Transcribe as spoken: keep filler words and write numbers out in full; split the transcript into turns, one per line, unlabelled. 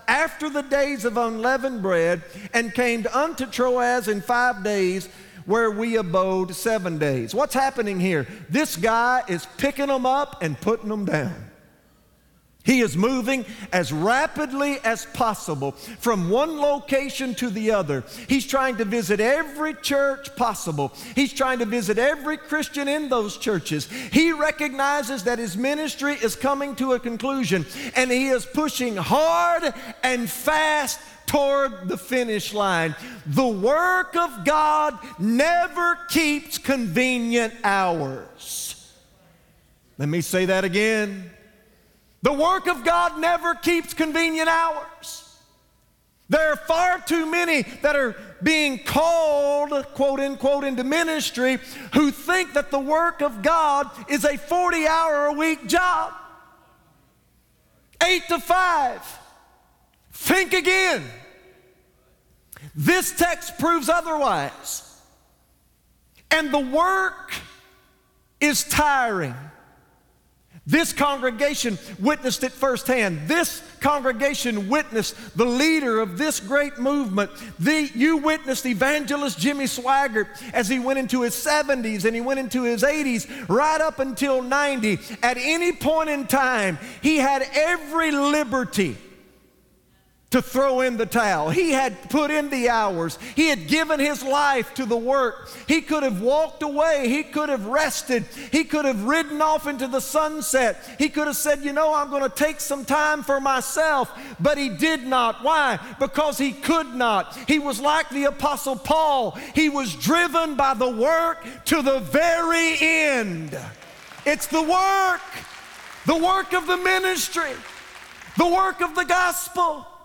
after the days of unleavened bread, and came unto Troas in five days, where we abode seven days. What's happening here? This guy is picking them up and putting them down. He is moving as rapidly as possible from one location to the other. He's trying to visit every church possible. He's trying to visit every Christian in those churches. He recognizes that his ministry is coming to a conclusion, and he is pushing hard and fast toward the finish line. The work of God never keeps convenient hours. Let me say that again. The work of God never keeps convenient hours. There are far too many that are being called, quote unquote, into ministry who think that the work of God is a forty hour a week job. Eight to five. Think again. This text proves otherwise. And the work is tiring. This congregation witnessed it firsthand. This congregation witnessed the leader of this great movement. The, you witnessed evangelist Jimmy Swaggart as he went into his seventies and he went into his eighties, right up until ninety. At any point in time, he had every liberty to throw in the towel. He had put in the hours. He had given his life to the work. He could have walked away. He could have rested. He could have ridden off into the sunset. He could have said, you know, I'm going to take some time for myself. But he did not. Why? Because he could not. He was like the Apostle Paul. He was driven by the work to the very end. It's the work, the work of the ministry, the work of the gospel.